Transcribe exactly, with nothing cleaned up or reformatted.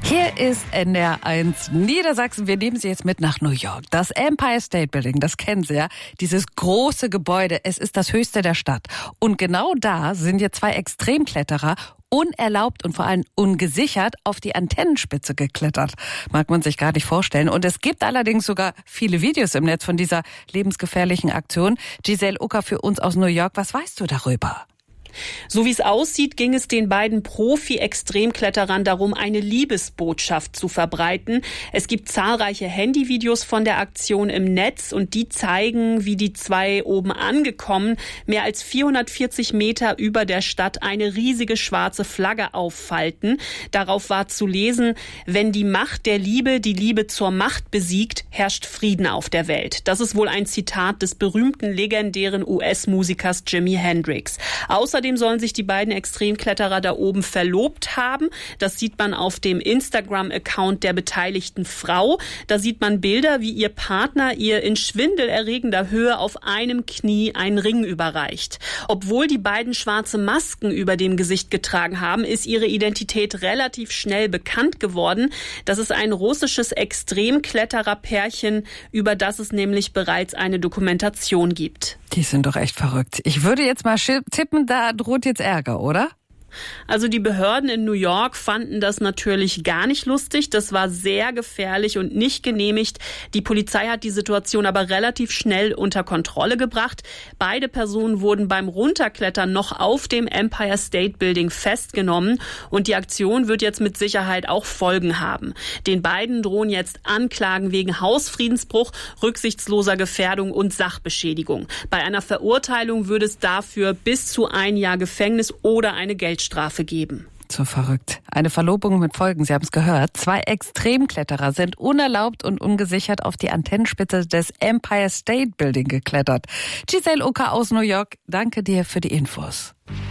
Hier ist N D R eins Niedersachsen. Wir nehmen Sie jetzt mit nach New York. Das Empire State Building, das kennen Sie ja. Dieses große Gebäude, es ist das höchste der Stadt. Und genau da sind jetzt zwei Extremkletterer unerlaubt und vor allem ungesichert auf die Antennenspitze geklettert. Mag man sich gar nicht vorstellen. Und es gibt allerdings sogar viele Videos im Netz von dieser lebensgefährlichen Aktion. Giselle Ucker für uns aus New York. Was weißt du darüber? So wie es aussieht, ging es den beiden Profi-Extremkletterern darum, eine Liebesbotschaft zu verbreiten. Es gibt zahlreiche Handyvideos von der Aktion im Netz und die zeigen, wie die zwei oben angekommen, mehr als vierhundertvierzig Meter über der Stadt eine riesige schwarze Flagge auffalten. Darauf war zu lesen: Wenn die Macht der Liebe die Liebe zur Macht besiegt, herrscht Frieden auf der Welt. Das ist wohl ein Zitat des berühmten, legendären U S-Musikers Jimi Hendrix. Außerdem Außerdem sollen sich die beiden Extremkletterer da oben verlobt haben. Das sieht man auf dem Instagram-Account der beteiligten Frau. Da sieht man Bilder, wie ihr Partner ihr in schwindelerregender Höhe auf einem Knie einen Ring überreicht. Obwohl die beiden schwarze Masken über dem Gesicht getragen haben, ist ihre Identität relativ schnell bekannt geworden. Das ist ein russisches Extremklettererpärchen, über das es nämlich bereits eine Dokumentation gibt. Die sind doch echt verrückt. Ich würde jetzt mal tippen, da droht jetzt Ärger, oder? Also die Behörden in New York fanden das natürlich gar nicht lustig. Das war sehr gefährlich und nicht genehmigt. Die Polizei hat die Situation aber relativ schnell unter Kontrolle gebracht. Beide Personen wurden beim Runterklettern noch auf dem Empire State Building festgenommen. Und die Aktion wird jetzt mit Sicherheit auch Folgen haben. Den beiden drohen jetzt Anklagen wegen Hausfriedensbruch, rücksichtsloser Gefährdung und Sachbeschädigung. Bei einer Verurteilung würde es dafür bis zu ein Jahr Gefängnis oder eine Geldstrafe Strafe geben. So verrückt. Eine Verlobung mit Folgen, Sie haben es gehört. Zwei Extremkletterer sind unerlaubt und ungesichert auf die Antennenspitze des Empire State Building geklettert. Giselle Ucker aus New York, danke dir für die Infos.